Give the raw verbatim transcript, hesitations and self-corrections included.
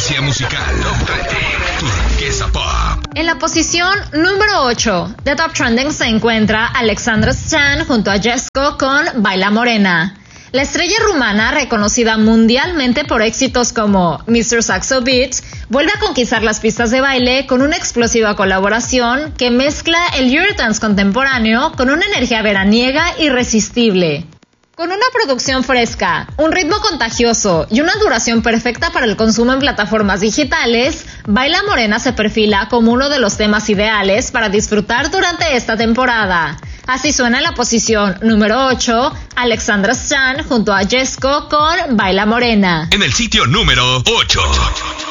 tendencia musical. Top treinta. Turquesa Pop. En la posición número ocho de Top Trending se encuentra Alexandra Stan junto a Jesco con Baila Morena. La estrella rumana, reconocida mundialmente por éxitos como mister Saxo Beat, vuelve a conquistar las pistas de baile con una explosiva colaboración que mezcla el Eurodance contemporáneo con una energía veraniega irresistible. Con una producción fresca, un ritmo contagioso y una duración perfecta para el consumo en plataformas digitales, Baila Morena se perfila como uno de los temas ideales para disfrutar durante esta temporada. Así suena en la posición número ocho, Alexandra Stan junto a Jesco con Baila Morena. En el sitio número ocho.